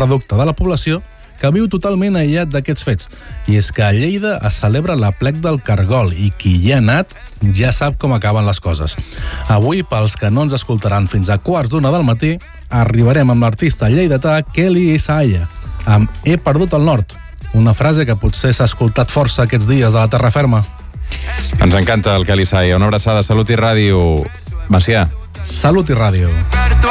reducte de la població que viu totalment aïllat d'aquests fets. I és que a Lleida es celebra l'Aplec del Cargol i qui hi ha anat ja sap com acaben les coses. Avui, pels que no ens escoltaran fins a 12:15 p.m, arribarem amb l'artista lleidatà Kelly Isaia, amb He perdut el nord, una frase que potser s'ha escoltat força aquests dies a la terra ferma. Ens encanta el Kelly Isaia. Una abraçada, Salut i Ràdio. Macià. Salut i Ràdio.